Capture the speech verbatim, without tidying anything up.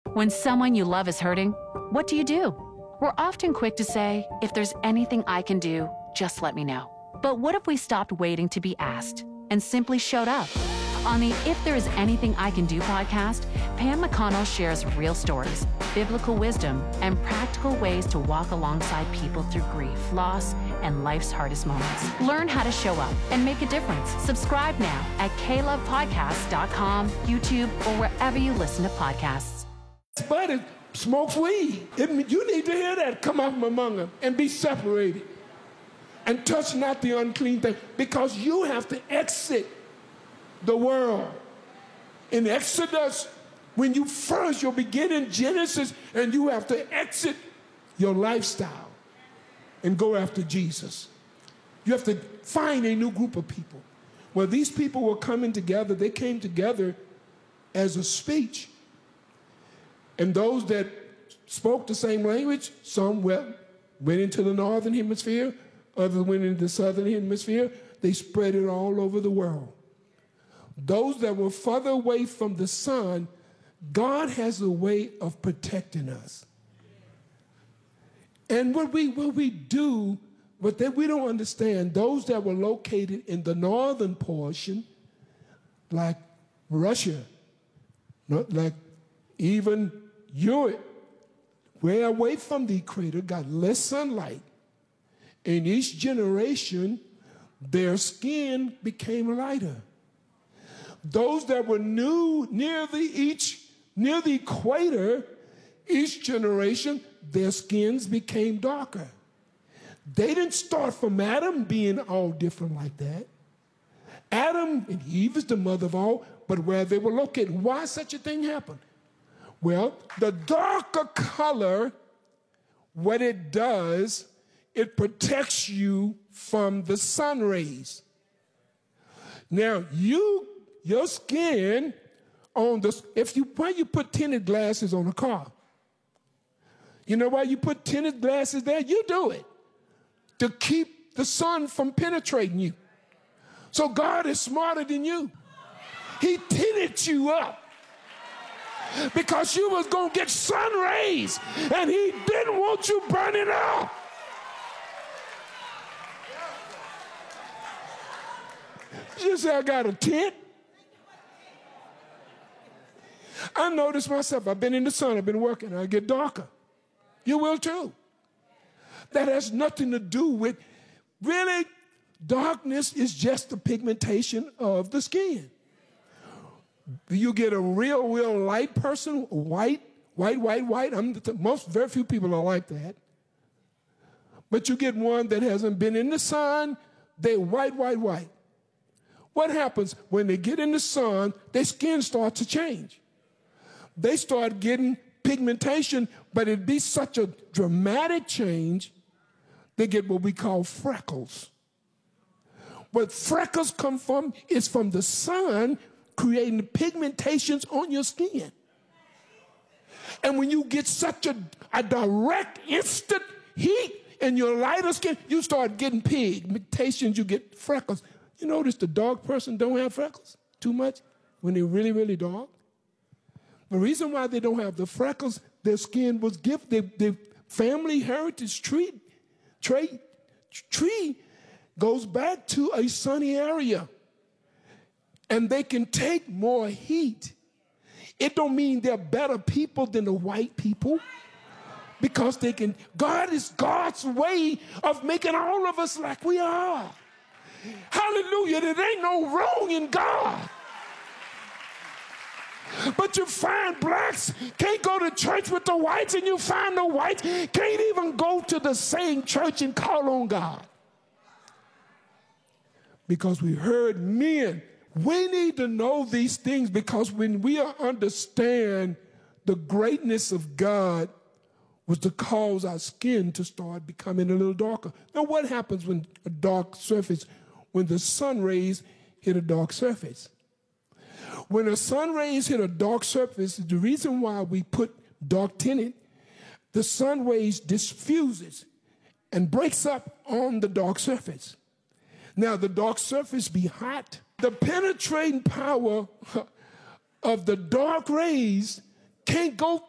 When someone you love is hurting, what do you do? We're often quick to say, if there's anything I can do, just let me know. But what if we stopped waiting to be asked and simply showed up? On the If There Is Anything I Can Do podcast, Pam McConnell shares real stories, biblical wisdom, and practical ways to walk alongside people through grief, loss, and life's hardest moments. Learn how to show up and make a difference. Subscribe now at k love podcast dot com, YouTube, or wherever you listen to podcasts. But it smokes weed. It, you need to hear that. Come out from among them and be separated. And touch not the unclean thing. Because you have to exit the world. In Exodus, when you first, you'll begin in Genesis, and you have to exit your lifestyle and go after Jesus. You have to find a new group of people. Well, these people were coming together. They came together as a speech. And those that spoke the same language, some well, went into the northern hemisphere, others went into the southern hemisphere. They spread it all over the world. Those that were further away from the sun, God has a way of protecting us. And what we, what we do, what that we don't understand, those that were located in the northern portion, like Russia, not like even Europe, way away from the equator, got less sunlight. In each generation, their skin became lighter. Those that were new near the each near the equator, each generation, their skins became darker. They didn't start from Adam being all different like that. Adam and Eve is the mother of all, but where they were located, why such a thing happened? Well, the darker color, what it does, it protects you from the sun rays. Now, you, your skin on the, if you, why you put tinted glasses on a car? You know why you put tinted glasses there? You do it to keep the sun from penetrating you. So God is smarter than you. He tinted you up because you was going to get sun rays, and he didn't want you burning up. You say, I got a tent. I noticed myself, I've been in the sun, I've been working, I get darker. You will too. That has nothing to do with, really, darkness is just the pigmentation of the skin. You get a real, real light person, white, white, white, white. I'm the, most, very few people are like that. But you get one that hasn't been in the sun, they're white, white, white. What happens when they get in the sun, their skin starts to change. They start getting pigmentation, but it'd be such a dramatic change, they get what we call freckles. What freckles come from is from the sun creating the pigmentations on your skin. And when you get such a, a direct, instant heat in your lighter skin, you start getting pigmentations, you get freckles. You notice the dark person don't have freckles too much when they're really, really dark? The reason why they don't have the freckles, their skin was gifted. Their family heritage tree, tree, tree goes back to a sunny area. And they can take more heat. It don't mean they're better people than the white people. Because they can, God is God's way of making all of us like we are. Hallelujah, there ain't no wrong in God. But you find blacks can't go to church with the whites, and you find the whites can't even go to the same church and call on God. Because we heard men. We need to know these things, because when we understand the greatness of God was to cause our skin to start becoming a little darker. Now, what happens when a dark surface, when the sun rays hit a dark surface? When the sun rays hit a dark surface, the reason why we put dark tinted, the sun rays diffuses and breaks up on the dark surface. Now, the dark surface be hot. The penetrating power of the dark rays can't go